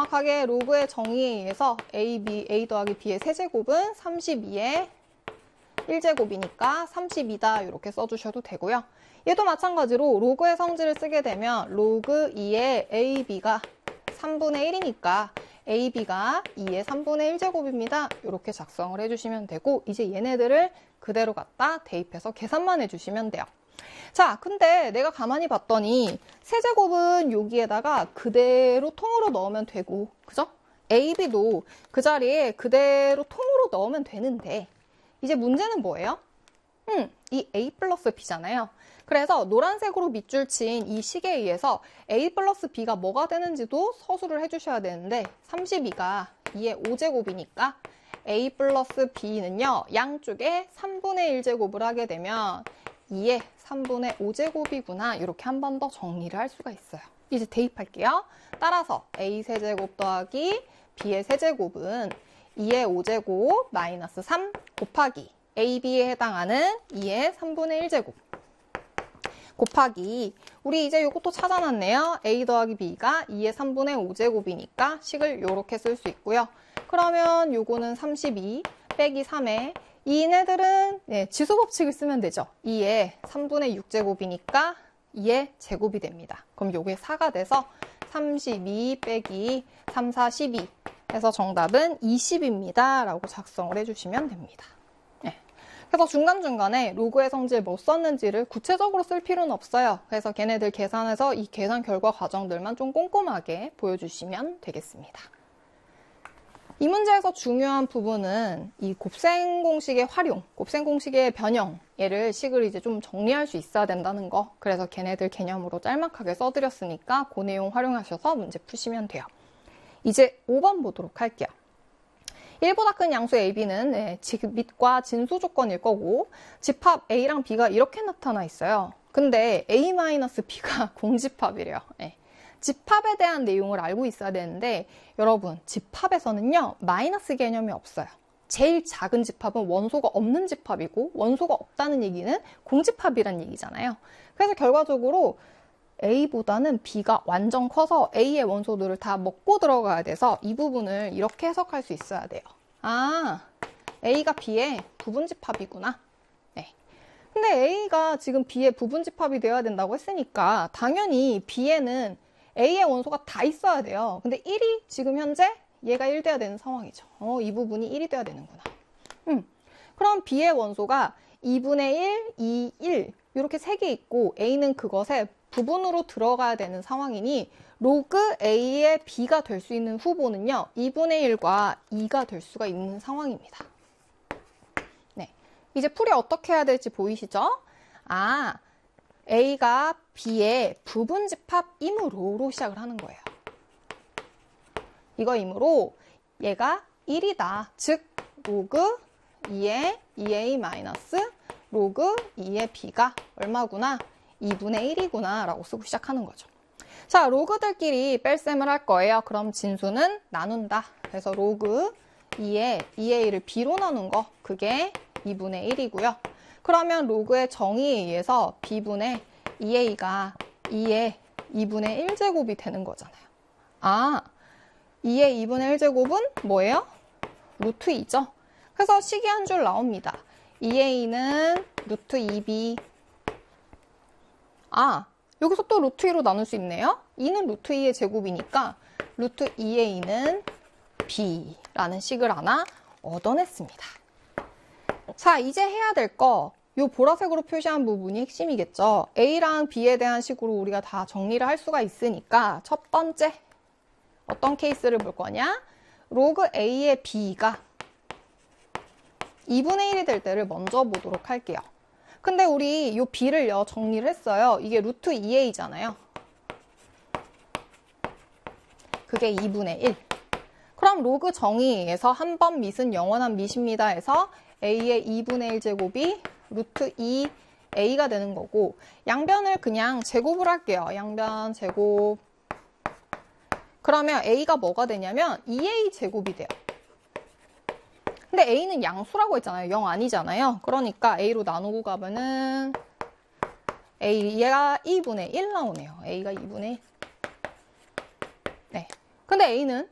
정확하게 로그의 정의에 의해서 A 더하기 B의 세제곱은 32의 1제곱이니까 32다 이렇게 써주셔도 되고요. 얘도 마찬가지로 로그의 성질을 쓰게 되면 로그 2의 AB가 3분의 1이니까 AB가 2의 3분의 1제곱입니다. 이렇게 작성을 해주시면 되고 이제 얘네들을 그대로 갖다 대입해서 계산만 해주시면 돼요. 자, 근데 내가 가만히 봤더니 세제곱은 여기에다가 그대로 통으로 넣으면 되고, 그죠? AB도 그 자리에 그대로 통으로 넣으면 되는데 이제 문제는 뭐예요? 이 A 플러스 B잖아요. 그래서 노란색으로 밑줄 친 이 식에 의해서 A 플러스 B가 뭐가 되는지도 서술을 해주셔야 되는데 32가 2의 5제곱이니까 A 플러스 B는요. 양쪽에 3분의 1제곱을 하게 되면 2의 3분의 5제곱이구나. 이렇게 한 번 더 정리를 할 수가 있어요. 이제 대입할게요. 따라서 A 세제곱 더하기 B의 세제곱은 2의 5제곱 마이너스 3 곱하기 AB에 해당하는 2의 3분의 1제곱 곱하기 우리 이제 이것도 찾아놨네요. A 더하기 B가 2의 3분의 5제곱이니까 식을 이렇게 쓸 수 있고요. 그러면 요거는 32 빼기 3에 얘네들은 지수법칙을 쓰면 되죠. 2의 3분의 6제곱이니까 2의 제곱이 됩니다. 그럼 요게 4가 돼서 32 빼기 3, 4, 12 해서 정답은 20입니다. 라고 작성을 해주시면 됩니다. 그래서 중간중간에 로그의 성질 뭐 썼는지를 구체적으로 쓸 필요는 없어요. 그래서 걔네들 계산해서 이 계산 결과 과정들만 좀 꼼꼼하게 보여주시면 되겠습니다. 이 문제에서 중요한 부분은 이 곱셈 공식의 활용, 곱셈 공식의 변형, 얘를 식을 이제 좀 정리할 수 있어야 된다는 거. 그래서 걔네들 개념으로 짤막하게 써드렸으니까 그 내용 활용하셔서 문제 푸시면 돼요. 이제 5번 보도록 할게요. 1보다 큰 양수 AB는 직mit과 진수 조건일 거고 집합 A랑 B가 이렇게 나타나 있어요. 근데 A-B가 공집합이래요. 집합에 대한 내용을 알고 있어야 되는데 여러분 집합에서는요 마이너스 개념이 없어요. 제일 작은 집합은 원소가 없는 집합이고 원소가 없다는 얘기는 공집합이란 얘기잖아요. 그래서 결과적으로 A보다는 B가 완전 커서 A의 원소들을 다 먹고 들어가야 돼서 이 부분을 이렇게 해석할 수 있어야 돼요. 아, A가 B의 부분집합이구나. 근데 A가 지금 B의 부분집합이 되어야 된다고 했으니까 당연히 B에는 A의 원소가 다 있어야 돼요. 근데 1이 지금 현재 얘가 1 돼야 되는 상황이죠. 이 부분이 1이 돼야 되는구나. 그럼 B의 원소가 2분의 1, 2, 1 이렇게 3개 있고 A는 그것에 부분으로 들어가야 되는 상황이니 로그 A의 B가 될 수 있는 후보는요. 2분의 1과 2가 될 수가 있는 상황입니다. 이제 풀이 어떻게 해야 될지 보이시죠? 아, A가 B의 부분집합이므로로 시작을 하는 거예요. 이거이므로 얘가 1이다. 즉 로그 2의 2A 마이너스 로그 2의 B가 얼마구나? 2분의 1이구나 라고 쓰고 시작하는 거죠. 자, 로그들끼리 뺄셈을 할 거예요. 그럼 진수는 나눈다. 그래서 로그 2의 2A를 B로 나눈 거 그게 2분의 1이고요. 그러면 로그의 정의에 의해서 B분의 2A가 2의 2분의 1제곱이 되는 거잖아요. 아, 2의 2분의 1제곱은 뭐예요? 루트 2죠. 그래서 식이 한 줄 나옵니다. 2A는 루트 2B. 아, 여기서 또 루트 2로 나눌 수 있네요. 2는 루트 2의 제곱이니까 루트 2A는 B라는 식을 하나 얻어냈습니다. 자, 이제 해야 될 거, 요 보라색으로 표시한 부분이 핵심이겠죠. A랑 B에 대한 식으로 우리가 다 정리를 할 수가 있으니까 첫 번째, 어떤 케이스를 볼 거냐? 로그 A의 B가 2분의 1이 될 때를 먼저 보도록 할게요. 근데 우리 요 B를요, 정리를 했어요. 이게 루트 2A잖아요. 그게 2분의 1. 그럼 로그 정의에 의해서 한 번 밑은 영원한 밑입니다 해서 A의 2분의 1제곱이 루트 2A가 되는 거고 양변을 그냥 제곱을 할게요. 양변 제곱. 그러면 A가 뭐가 되냐면 2A 제곱이 돼요. 근데 A는 양수라고 했잖아요. 0 아니잖아요. 그러니까 A로 나누고 가면은 얘가 2분의 1 나오네요. A가 2분의 1. 네. 근데 A는